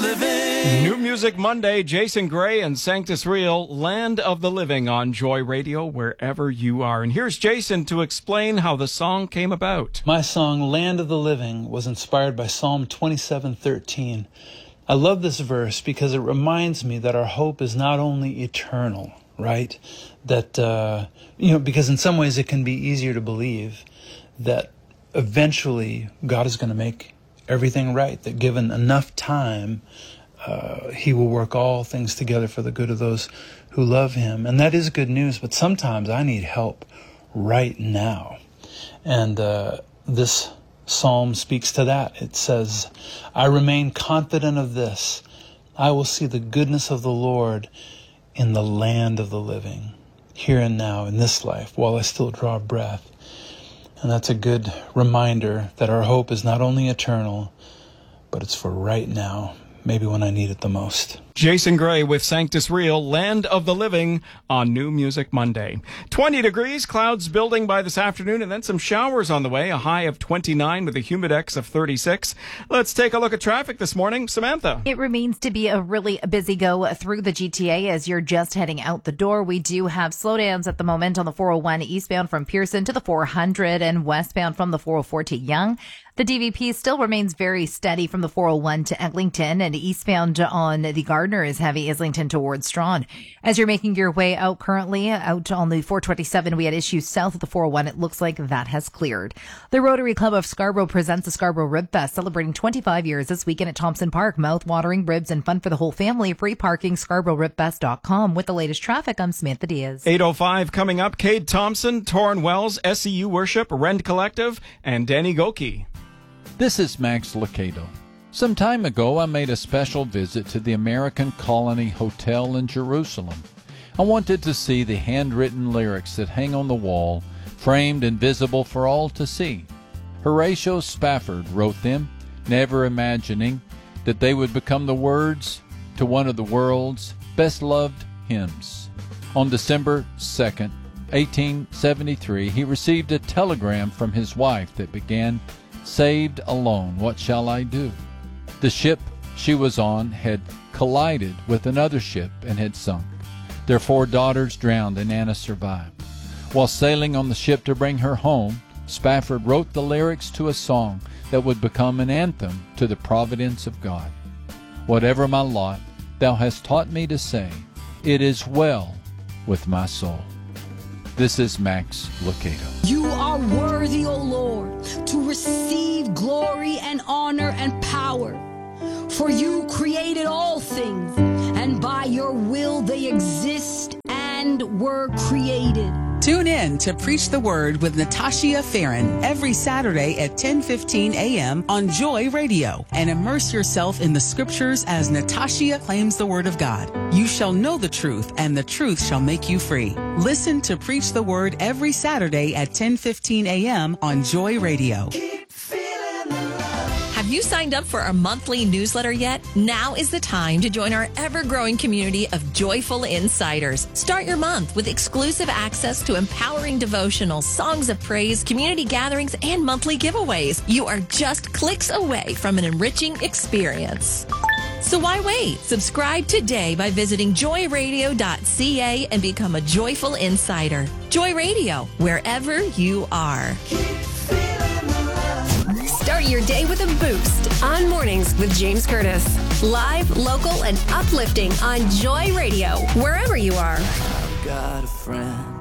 living. New Music Monday, Jason Gray and Sanctus Real, Land of the Living on Joy Radio, wherever you are. And here's Jason to explain how the song came about. My song, Land of the Living, was inspired by Psalm 27:13. I love this verse because it reminds me that our hope is not only eternal, right? That, because in some ways it can be easier to believe that eventually God is going to make everything right, that given enough time, he will work all things together for the good of those who love him. And that is good news, but sometimes I need help right now. And this psalm speaks to that. It says, I remain confident of this. I will see the goodness of the Lord in the land of the living, here and now, in this life, while I still draw breath. And that's a good reminder that our hope is not only eternal, but it's for right now, maybe when I need it the most. Jason Gray with Sanctus Real, Land of the Living on New Music Monday. 20 degrees, clouds building by this afternoon, and then some showers on the way, a high of 29 with a humidex of 36. Let's take a look at traffic this morning. Samantha. It remains to be a really busy go through the GTA as you're just heading out the door. We do have slowdowns at the moment on the 401 eastbound from Pearson to the 400 and westbound from the 404 to Yonge. The DVP still remains very steady from the 401 to Eglinton, and eastbound on the Gardner is heavy Islington towards Strawn. As you're making your way out currently, out on the 427, we had issues south of the 401. It looks like that has cleared. The Rotary Club of Scarborough presents the Scarborough Rib Fest, celebrating 25 years this weekend at Thompson Park. Mouth-watering ribs and fun for the whole family. Free parking, ScarboroughRibFest.com. With the latest traffic, I'm Samantha Diaz. 8:05 coming up. Cade Thompson, Torrin Wells, SCU Worship, Rend Collective, and Danny Goki. This is Max Lucado. Some time ago, I made a special visit to the American Colony Hotel in Jerusalem. I wanted to see the handwritten lyrics that hang on the wall, framed and visible for all to see. Horatio Spafford wrote them, never imagining that they would become the words to one of the world's best-loved hymns. On December 2nd, 1873, he received a telegram from his wife that began, "Saved alone, what shall I do?" The ship she was on had collided with another ship and had sunk. Their 4 daughters drowned and Anna survived. While sailing on the ship to bring her home, Spafford wrote the lyrics to a song that would become an anthem to the providence of God. Whatever my lot, thou hast taught me to say, it is well with my soul. This is Max Lucado. You are worthy, O Lord, to receive glory and honor and power. For you created all things, and by your will they exist and were created. Tune in to Preach the Word with Natasha Farron every Saturday at 10:15 a.m. on Joy Radio and immerse yourself in the scriptures as Natasha claims the Word of God. You shall know the truth, and the truth shall make you free. Listen to Preach the Word every Saturday at 10:15 a.m. on Joy Radio. Have you signed up for our monthly newsletter yet? Now is the time to join our ever-growing community of joyful insiders. Start your month with exclusive access to empowering devotionals, songs of praise, community gatherings, and monthly giveaways. You are just clicks away from an enriching experience. So why wait? Subscribe today by visiting joyradio.ca and become a joyful insider. Joy Radio, wherever you are. Start your day with a boost on Mornings with James Curtis. Live, local, and uplifting on Joy Radio, wherever you are. I've got a friend.